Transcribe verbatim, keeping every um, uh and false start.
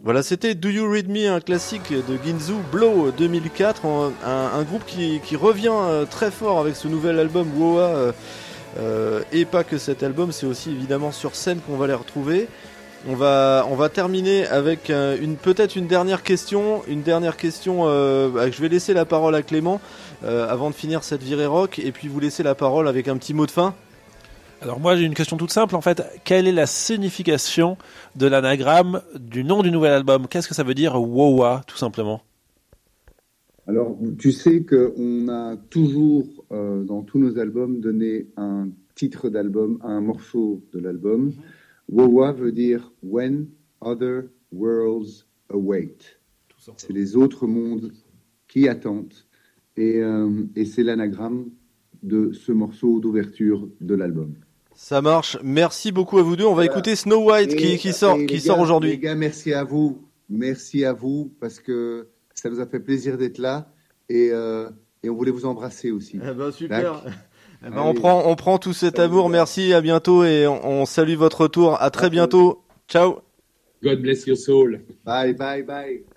Voilà, c'était Do You Read Me, un classique de Ginzu, Blow deux mille quatre, un, un groupe qui, qui revient très fort avec ce nouvel album Wowa, euh, euh, et pas que cet album, c'est aussi évidemment sur scène qu'on va les retrouver. On va, on va terminer avec euh, une, peut-être une dernière question, une dernière question. Euh, bah, je vais laisser la parole à Clément euh, avant de finir cette virée rock, et puis vous laisser la parole avec un petit mot de fin. Alors moi j'ai une question toute simple en fait. Quelle est la signification de l'anagramme du nom du nouvel album? Qu'est-ce que ça veut dire Wowa tout simplement? Alors tu sais qu'on a toujours euh, dans tous nos albums donné un titre d'album à un morceau de l'album. Mm-hmm. Wowa veut dire When Other Worlds Await. C'est les autres mondes qui attendent. Et, euh, et c'est l'anagramme de ce morceau d'ouverture de l'album. Ça marche. Merci beaucoup à vous deux. On va voilà. écouter Snow White et, qui, qui sort, qui gars, sort aujourd'hui. Les gars, merci à vous. Merci à vous parce que ça nous a fait plaisir d'être là et, euh, et on voulait vous embrasser aussi. Eh ben, super. Eh ben, on prend, on prend tout cet amour. Merci, à bientôt et on, on salue votre retour. À très bientôt. Ciao. God bless your soul. Bye, bye, bye.